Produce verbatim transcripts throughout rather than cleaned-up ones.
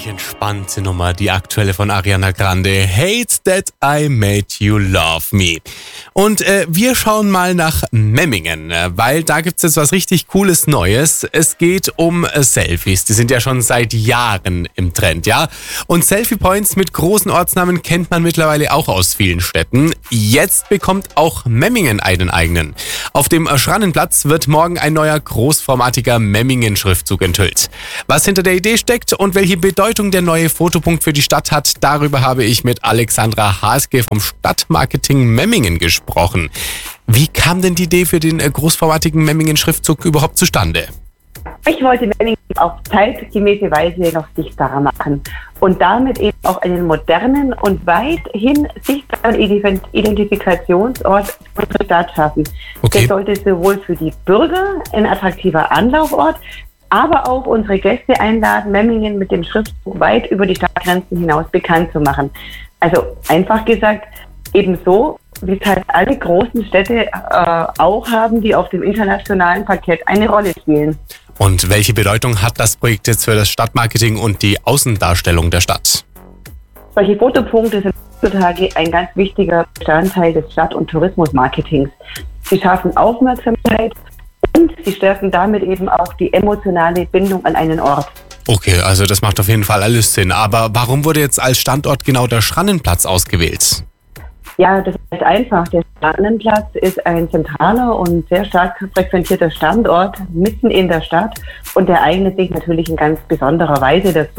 ziemlich entspannte Nummer, die aktuelle von Ariana Grande. Hate that I made you love me. Und äh, wir schauen mal nach Memmingen, weil da gibt's jetzt was richtig Cooles Neues. Es geht um äh, Selfies. Die sind ja schon seit Jahren im Trend, ja? Und Selfie-Points mit großen Ortsnamen kennt man mittlerweile auch aus vielen Städten. Jetzt bekommt auch Memmingen einen eigenen. Auf dem Schrannenplatz wird morgen ein neuer großformatiger Memmingen-Schriftzug enthüllt. Was hinter der Idee steckt und welche Bedeutung der neue Fotopunkt für die Stadt hat, darüber habe ich mit Alexandra Haske vom Stadtmarketing Memmingen gesprochen. Wie kam denn die Idee für den großformatigen Memmingen-Schriftzug überhaupt zustande? Ich wollte Memmingen auf zeitgemäße Weise noch sichtbarer machen und damit eben auch einen modernen und weithin sichtbaren Identifikationsort unserer Stadt schaffen. Okay. Der sollte sowohl für die Bürger ein attraktiver Anlaufort, aber auch unsere Gäste einladen, Memmingen mit dem Schriftzug weit über die Stadtgrenzen hinaus bekannt zu machen. Also einfach gesagt, ebenso wie es halt alle großen Städte äh, auch haben, die auf dem internationalen Parkett eine Rolle spielen. Und welche Bedeutung hat das Projekt jetzt für das Stadtmarketing und die Außendarstellung der Stadt? Solche Fotopunkte sind heutzutage ein ganz wichtiger Bestandteil des Stadt- und Tourismusmarketings. Sie schaffen Aufmerksamkeit und sie stärken damit eben auch die emotionale Bindung an einen Ort. Okay, also das macht auf jeden Fall alles Sinn. Aber warum wurde jetzt als Standort genau der Schrannenplatz ausgewählt? Ja, das ist einfach. Der Schrannenplatz ist ein zentraler und sehr stark frequentierter Standort mitten in der Stadt und der eignet sich natürlich in ganz besonderer Weise dazu.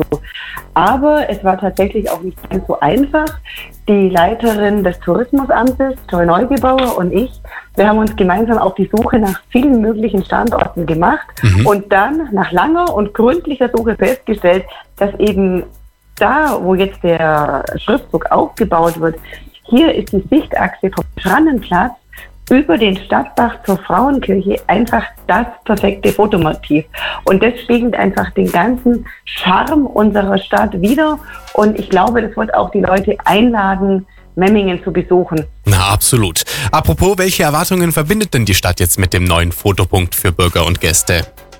Aber es war tatsächlich auch nicht ganz so einfach. Die Leiterin des Tourismusamtes, Joy Neugebauer, und ich, wir haben uns gemeinsam auf die Suche nach vielen möglichen Standorten gemacht mhm. und dann nach langer und gründlicher Suche festgestellt, dass eben da, wo jetzt der Schriftzug aufgebaut wird, hier ist die Sichtachse vom Schrannenplatz über den Stadtbach zur Frauenkirche einfach das perfekte Fotomotiv. Und das spiegelt einfach den ganzen Charme unserer Stadt wider. Und ich glaube, das wird auch die Leute einladen, Memmingen zu besuchen. Na, absolut. Apropos, welche Erwartungen verbindet denn die Stadt jetzt mit dem neuen Fotopunkt für Bürger und Gäste?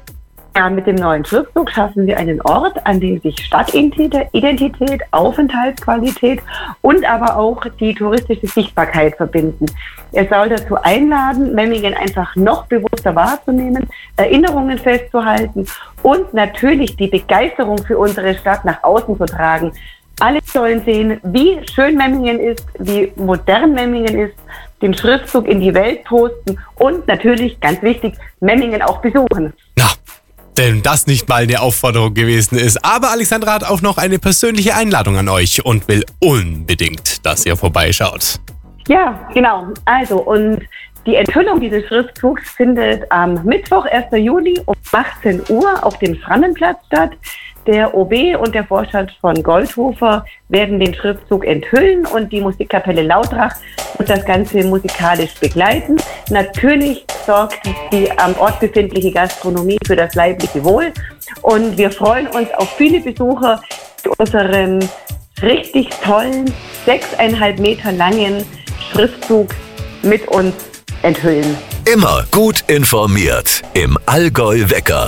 Ja, mit dem neuen Schriftzug schaffen wir einen Ort, an dem sich Stadtidentität, Aufenthaltsqualität und aber auch die touristische Sichtbarkeit verbinden. Er soll dazu einladen, Memmingen einfach noch bewusster wahrzunehmen, Erinnerungen festzuhalten und natürlich die Begeisterung für unsere Stadt nach außen zu tragen. Alle sollen sehen, wie schön Memmingen ist, wie modern Memmingen ist, den Schriftzug in die Welt posten und natürlich, ganz wichtig, Memmingen auch besuchen. Na. Denn das nicht mal eine Aufforderung gewesen ist. Aber Alexandra hat auch noch eine persönliche Einladung an euch und will unbedingt, dass ihr vorbeischaut. Ja, genau. Also, und die Enthüllung dieses Schriftzugs findet am Mittwoch, ersten Juli um achtzehn Uhr auf dem Schrannenplatz statt. Der O B und der Vorstand von Goldhofer werden den Schriftzug enthüllen und die Musikkapelle Lautrach wird das Ganze musikalisch begleiten. Natürlich sorgt die am Ort befindliche Gastronomie für das leibliche Wohl und wir freuen uns auf viele Besucher zu unserem richtig tollen, sechseinhalb Meter langen Schriftzug mit uns enthüllen. Immer gut informiert im Allgäu Wecker.